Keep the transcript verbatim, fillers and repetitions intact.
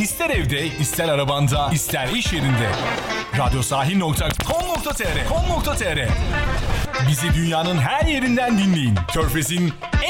İster evde, ister arabanda, ister iş yerinde. radyosahil nokta com nokta tr com nokta tr Bizi dünyanın her yerinden dinleyin. Körfez'in